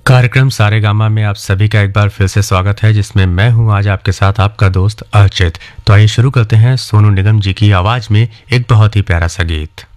कार्यक्रम सारेगामा में आप सभी का एक बार फिर से स्वागत है, जिसमें मैं हूं आज आपके साथ आपका दोस्त अर्चित। तो आइए शुरू करते हैं सोनू निगम जी की आवाज में एक बहुत ही प्यारा सा गीत।